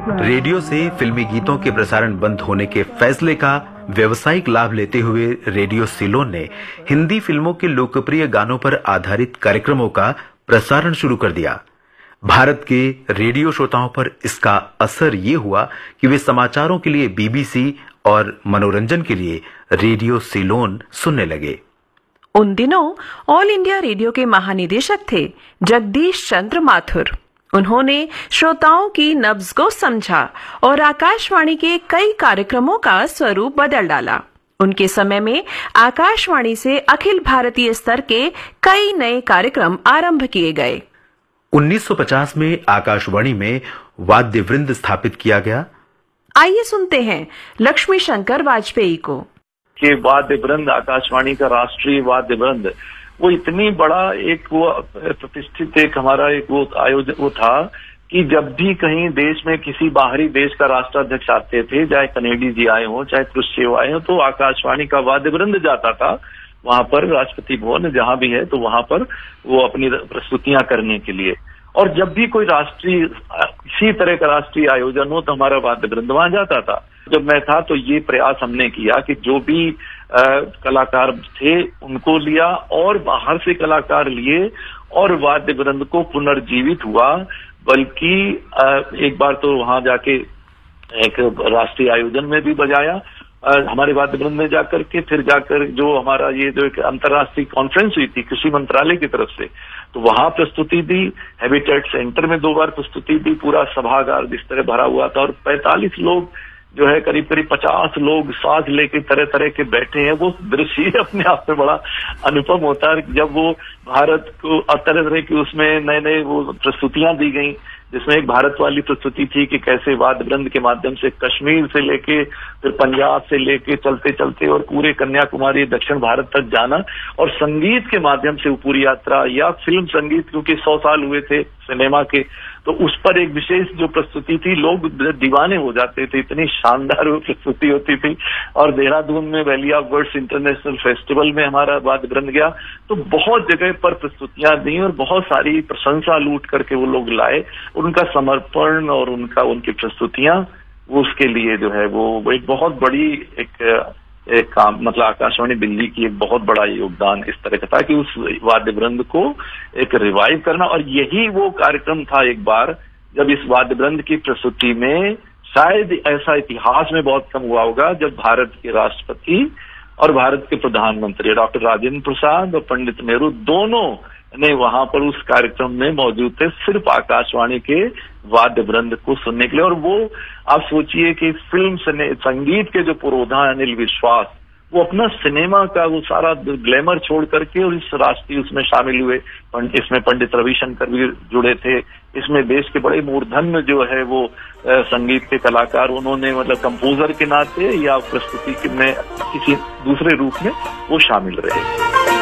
Radio से फिल्मी गीतों के प्रसारण बंद होने के फैसले का व्यवसायिक लाभ लेते हुए रेडियो सिलोन ने हिंदी फिल्मों के लोकप्रिय गानों पर आधारित कार्यक्रमों का प्रसारण शुरू कर दिया। भारत के रेडियो श्रोताओं पर इसका असर ये हुआ कि वे समाचारों के लिए बीबीसी और मनोरंजन के लिए रेडियो सिलोन सुनने लगे। उन दिनों ऑल इंडिया रेडियो के महानिदेशक थे जगदीश चंद्र माथुर। उन्होंने श्रोताओं की नब्ज को समझा और आकाशवाणी के कई कार्यक्रमों का स्वरूप बदल डाला। उनके समय में आकाशवाणी से अखिल भारतीय स्तर के कई नए कार्यक्रम आरंभ किए गए। 1950 में आकाशवाणी में वाद्य वृंद स्थापित किया गया। आइए सुनते हैं लक्ष्मी शंकर वाजपेयी को। कि वाद्य वृंद, आकाशवाणी का राष्ट्रीय वाद्य वृंद, वो इतनी बड़ा एक वो प्रतिष्ठित एक हमारा एक वो आयोजन वो था कि जब भी कहीं देश में किसी बाहरी देश का राष्ट्राध्यक्ष आते थे, चाहे कनेडी जी आए हों, चाहे क्रुश्चेव आए हों, तो आकाशवाणी का वाद्य वृंद जाता था वहां पर, राष्ट्रपति भवन जहां भी है, तो वहां पर वो अपनी प्रस्तुतियां करने के लिए। और जब भी कोई राष्ट्रीय किसी तरह का राष्ट्रीय आयोजन हो तो हमारा वाद्य वृंद वहां जाता था। जब मैं था तो ये प्रयास हमने किया कि जो भी कलाकार थे उनको लिया और बाहर से कलाकार लिए और वाद्य वृंद को पुनर्जीवित हुआ। बल्कि एक बार तो वहां जाके एक राष्ट्रीय आयोजन में भी बजाया हमारे वाद्य वृंद में जाकर के। फिर जाकर जो हमारा ये जो एक अंतर्राष्ट्रीय कॉन्फ्रेंस हुई थी कृषि मंत्रालय की तरफ से, तो वहां प्रस्तुति दी। हैबिटेट सेंटर में 2 बार प्रस्तुति दी। पूरा सभागार जिस तरह भरा हुआ था और 45 लोग जो है, करीब 50 लोग साथ लेके तरह तरह के बैठे हैं। वो दृश्य अपने आप में बड़ा अनुपम होता है जब वो भारत को तरह तरह की उसमें नए नए वो प्रस्तुतियां दी गई, जिसमें एक भारत वाली प्रस्तुति थी कि कैसे वाद्य वृंद के माध्यम से कश्मीर से लेके फिर पंजाब से लेके चलते चलते और पूरे कन्याकुमारी दक्षिण भारत तक जाना, और संगीत के माध्यम से वो पूरी यात्रा, या फिल्म संगीत, क्योंकि 100 साल हुए थे सिनेमा के, तो उस पर एक विशेष जो प्रस्तुति थी, लोग दीवाने हो जाते थे, इतनी शानदार वो प्रस्तुति होती थी। और देहरादून में valley of words international festival में हमारा वाद्य वृंद गया, तो बहुत जगह पर प्रस्तुतियां दी और बहुत सारी प्रशंसा लूट करके वो लोग लाए। उनका समर्पण और उनकी प्रस्तुतियां, वो उसके लिए जो है वो एक बहुत बड़ी एक काम, मतलब आकाशवाणी दिल्ली की एक बहुत बड़ा योगदान इस तरह का था कि उस वाद्य वृंद को एक रिवाइव करना। और यही वो कार्यक्रम था एक बार जब इस वाद्य वृंद की प्रस्तुति में, शायद ऐसा इतिहास में बहुत कम हुआ होगा, जब भारत के राष्ट्रपति और भारत के प्रधानमंत्री डॉक्टर राजेंद्र प्रसाद और पंडित नेहरू दोनों ने वहां पर उस कार्यक्रम में मौजूद थे, सिर्फ आकाशवाणी के वाद्य वृंद को सुनने के लिए। और वो आप सोचिए कि फिल्म संगीत के जो पुरोधा अनिल विश्वास, वो अपना सिनेमा का वो सारा ग्लैमर छोड़ करके और इस राष्ट्रीय उसमें शामिल हुए। इसमें पंडित रविशंकर भी जुड़े थे, इसमें देश के बड़े मूर्धन्य जो है वो संगीत के कलाकार, उन्होंने मतलब कंपोजर के नाते या प्रस्तुति में किसी दूसरे रूप में वो शामिल रहे।